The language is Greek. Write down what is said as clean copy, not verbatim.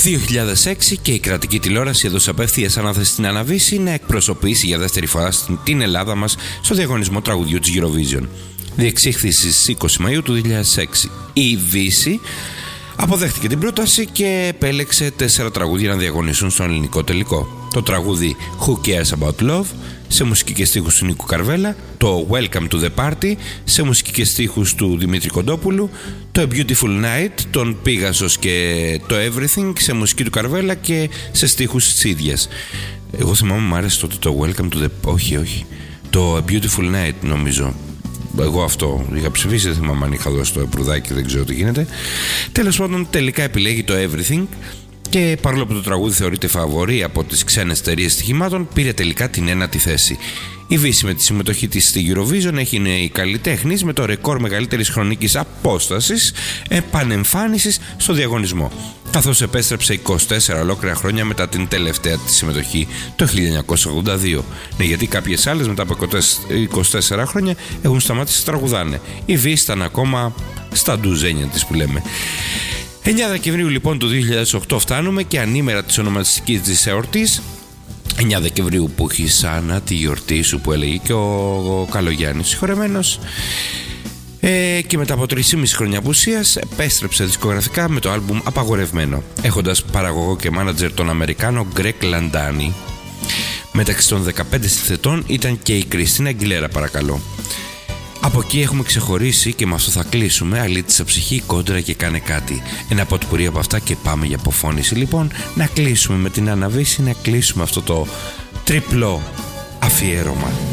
2006 και η κρατική τηλεόραση έδωσε απευθείας ανάθεση στην Άννα Βύση να εκπροσωπήσει για δεύτερη φορά την Ελλάδα μας στο διαγωνισμό τραγουδιού της Eurovision. Διεξήχθη στις 20 Μαΐου του 2006. Η Βύση αποδέχτηκε την πρόταση και επέλεξε 4 τραγούδια να διαγωνιστούν στον ελληνικό τελικό. Το τραγούδι Who Cares About Love σε μουσική και στίχους του Νίκου Καρβέλα, το Welcome to the Party σε μουσική και στίχους του Δημήτρη Κοντόπουλου, το A Beautiful Night των Πίγασος και το Everything σε μουσική του Καρβέλα και σε στίχους της ίδιας. Εγώ θυμάμαι μου άρεσε τότε το Welcome to the... Όχι, το A Beautiful Night νομίζω. Εγώ αυτό είχα ψηφίσει, δεν θυμάμαι αν είχα δώσει το προυδάκι, δεν ξέρω τι γίνεται. Τέλος πάντων, τελικά επιλέγει το Everything και παρόλο που το τραγούδι θεωρείται φαβορί από τις ξένες εταιρείες στοιχημάτων, πήρε τελικά την 1η θέση. Η Βύση με τη συμμετοχή της στη Eurovision έγινε η καλλιτέχνης με το ρεκόρ μεγαλύτερης χρονικής απόστασης επανεμφάνισης στο διαγωνισμό, καθώς επέστρεψε 24 ολόκληρα χρόνια μετά την τελευταία της συμμετοχή το 1982. Ναι, γιατί κάποιες άλλες μετά από 24 χρόνια έχουν σταματήσει να τραγουδάνε. Η Βύση ήταν ακόμα στα ντουζένια της που λέμε. 9 Δεκεμβρίου λοιπόν του 2008 φτάνουμε και ανήμερα της ονοματιστικής της εορτής, 9 Δεκεμβρίου που έχει σαν τη γιορτή σου που έλεγε και ο Καλογιάννης συγχωρεμένος, και μετά από 3,5 χρόνια απουσίας επέστρεψε δισκογραφικά με το άλμπουμ Απαγορευμένο, έχοντας παραγωγό και μάνατζερ τον Αμερικάνο Greg Landani. Μεταξύ των 15 συνθετών ήταν και η Κριστίνα Αγγιλέρα, παρακαλώ. Από εκεί έχουμε ξεχωρίσει και με αυτό θα κλείσουμε. Αλήτησα ψυχή, κόντρα και κάνε κάτι. Ένα ποτπουρί από αυτά και πάμε για αποφώνηση. Λοιπόν, να κλείσουμε με την Άννα Βύση, να κλείσουμε αυτό το τριπλό αφιέρωμα.